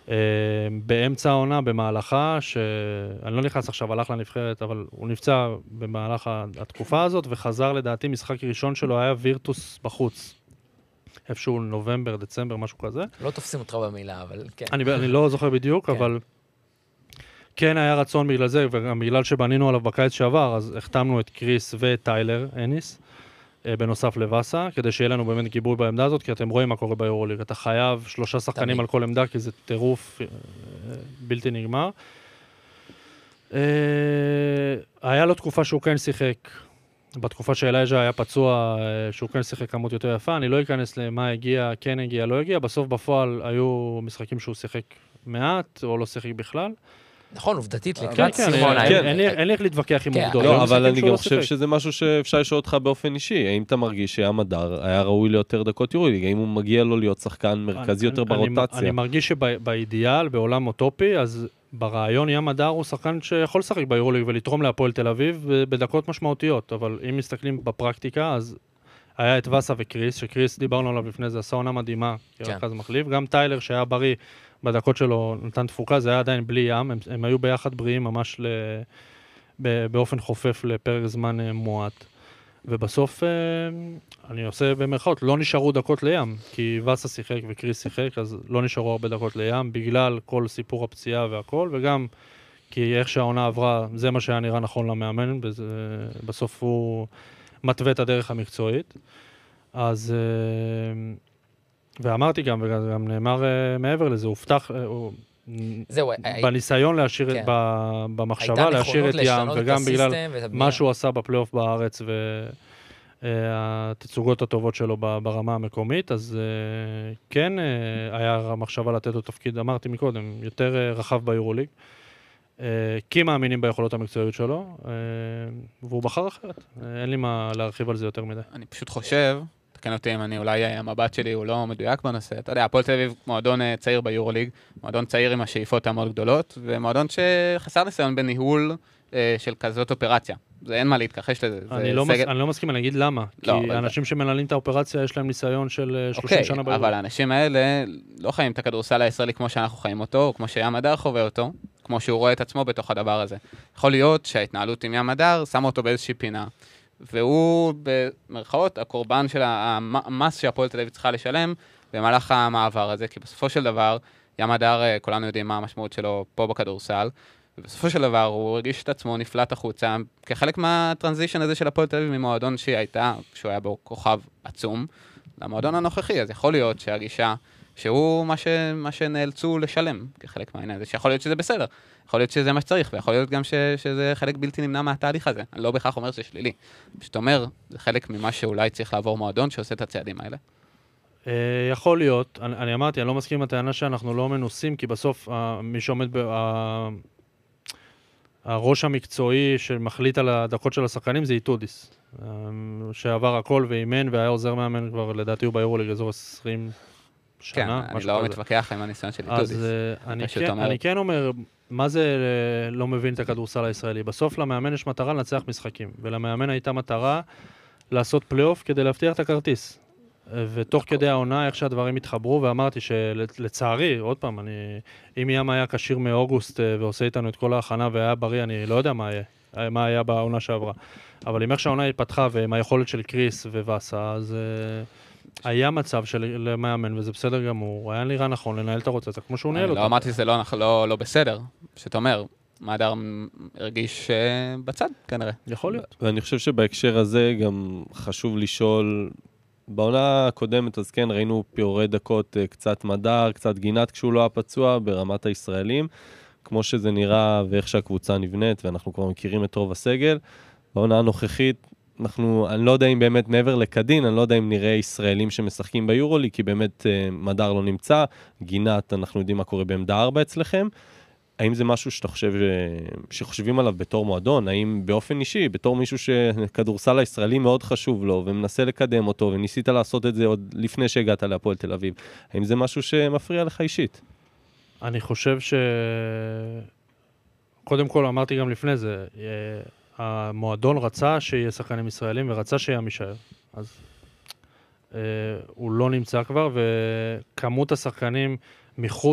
באמצע העונה, במהלכה, שאני לא נכנס עכשיו, הלך לנבחרת, אבל הוא נפצע במהלך התקופה הזאת, וחזר לדעתי, משחק ראשון שלו היה וירטוס בחוץ. איפשהו נובמבר, דצמבר, משהו כזה. לא תופסים אותך במילה, אבל כן. אני לא זוכר בדיוק, אבל כן היה רצון בגלל זה, וגם בגלל שבנינו עליו בקיץ שעבר, אז החתמנו את קריס ואת טיילר אניס, בנוסף לבאסה, כדי שיהיה לנו באמת גיבוי בעמדה הזאת, כי אתם רואים מה קורה ביורוליג. אתה חייב 3 שחקנים על כל עמדה, כי זה טירוף בלתי נגמר. היה לו תקופה שהוא כן שיחק, בתקופה שאלייג'ה היה פצוע, שהוא כן שיחק כמות יותר יפה, אני לא אכנס למה הגיע, כן הגיע, לא הגיע, בסוף בפועל היו משחקים שהוא שיחק מעט, או לא שיחק בכלל. נכון, עובדתית, לקראת סימון. אין לי איך להתווכח עם עובדות. לא, אבל אני גם חושב שזה משהו שאפשר לשאול אותך באופן אישי. האם אתה מרגיש ים הדר היה ראוי ליותר דקות יורוליג? האם הוא מגיע לו להיות שחקן מרכזי יותר ברוטציה? אני מרגיש שבאידיאל, בעולם אוטופי, אז ברעיון ים הדר הוא שחקן שיכול לשחק ביורוליג ולתרום להפועל תל אביב בדקות משמעותיות. אבל אם מסתכלים בפרקטיקה, אז היה את ואסה וקריס, שקריס דיברנו עליו לפני זה, עשה עונה מדהימה, כרכז מחליף. גם טיילר שהיה בריא בדקות שלו נתן תפוקה, זה היה עדיין בלי ים, הם היו ביחד בריאים ממש באופן חופף לפרק זמן מועט. ובסוף, אני עושה במרכאות, לא נשארו דקות לים, כי ואסה שיחק וקריס שיחק, אז לא נשארו הרבה דקות לים, בגלל כל סיפור הפציעה והכל, וגם כי איך שהעונה עברה, זה מה שהיה נראה נכון למאמן, בסוף הוא מתווה את הדרך המקצועית. אז ואמרתי גם, וגם נאמר מעבר לזה, הובטח, בניסיון להשאיר, במחשבה להשאיר את ים, וגם בגלל מה שהוא עשה בפלייאוף בארץ, והתצוגות הטובות שלו ברמה המקומית, אז כן היה מחשבה לתת לו תפקיד, אמרתי מקודם, יותר רחב ביורוליג, כי מאמינים ביכולות המקצועיות שלו, והוא בחר אחרת. אין לי מה להרחיב על זה יותר מדי. אני פשוט חושב, תקן אותי אם אולי המבט שלי הוא לא מדויק בנושא. אתה יודע, הפועל תל אביב מועדון צעיר ביורוליג, מועדון צעיר עם השאיפות המאוד גדולות, ומועדון שחסר ניסיון בניהול של כזאת אופרציה. זה אין מה להתכחש לזה. אני לא מסכים, אני אגיד למה. כי האנשים שמנהלים את האופרציה יש להם ניסיון של 30 שנה ביורוליג. אבל האנשים האלה לא חיים את הכדורסל הישראלי כמו שאנחנו חיים אותו, או כמו שים הדר חווה אותו, כמו שהוא רואה את עצמו בתוך הדבר הזה. יכול להיות שההתנהלות עם ים הדר שמה אותו באיזושהי פינה, והוא במרכאות הקורבן של המס שהפועל תל אביב צריכה לשלם במהלך המעבר הזה, כי בסופו של דבר, ים הדר, כולנו יודעים מה המשמעות שלו פה בכדורסל, ובסופו של דבר הוא הרגיש את עצמו נפלט החוצה, כחלק מהטרנזישן הזה של הפועל תל אביב ממועדון שהיא הייתה, שהוא היה בו כוכב עצום, למועדון הנוכחי. אז יכול להיות שהגישה שהוא מה שנאלצו לשלם כחלק מהעניין הזה, שיכול להיות שזה בסדר, יכול להיות שזה מה שצריך, ויכול להיות גם שזה חלק בלתי נמנע מהתהליך הזה. אני לא בכך אומר שזה שלילי. פשוט אומר, זה חלק ממה שאולי צריך לעבור מועדון שעושה את הצעדים האלה. יכול להיות. אני אמרתי, אני לא מסכים עם הטענה שאנחנו לא מנוסים, כי בסוף מי שעומד הראש המקצועי שמחליט על הדקות של השחקנים זה איתודיס, שעבר הכל ואימן והיה עוזר מאמן כבר, לדעתי הוא ביורוליג אזור 20 שנה. כן, אני לא מתווכח עם הניסיון של איתודיס. אז אני כן אומר, מה זה לא מבין את הכדורסל הישראלי? בסוף למאמן יש מטרה לנצח משחקים, ולמאמן הייתה מטרה לעשות פלייאוף כדי להבטיח את הכרטיס. ותוך כדי העונה, איך שהדברים התחברו, ואמרתי שלצערי, עוד פעם, אם ים היה קשיר מאוגוסט ועושה איתנו את כל ההכנה והיה בריא, אני לא יודע מה היה בעונה שעברה. אבל אם איך שהעונה התפתחה ועם היכולת של קריס ובאסה, אז היה מצב של מאמן, וזה בסדר גמור. היה נראה נכון לנהל את הרוצצה, כמו שהוא נהל אותו. לא אמרתי שזה לא בסדר, שאתה אומר, מהדר הרגיש בצד, כנראה. יכול להיות. ואני חושב שבהקשר הזה גם חשוב לשאול, בעונה הקודמת, אז כן, ראינו פיורי דקות, קצת מדר, קצת גינת כשהוא לא היה פצוע ברמת הישראלים, כמו שזה נראה ואיך שהקבוצה נבנית, ואנחנו כבר מכירים את רוב הסגל. בעונה הנוכחית, אני לא יודע אם באמת מעבר לקדין, אני לא יודע אם נראה ישראלים שמשחקים ביורולי, כי באמת מדר לא נמצא, גינת, אנחנו יודעים מה קורה בעמדה 4 אצלכם. האם זה משהו שאתה חושב שחושבים עליו בתור מועדון? האם באופן אישי, בתור מישהו שכדורסל הישראלי מאוד חשוב לו, ומנסה לקדם אותו, וניסית לעשות את זה עוד לפני שהגעת להפועל תל אביב, האם זה משהו שמפריע לך אישית? אני חושב קודם כל אמרתי גם לפני זה, המועדון רצה שיהיה שחקנים ישראלים, ורצה שים יישאר. אז הוא לא נמצא כבר, וכמות השחקנים מחוץ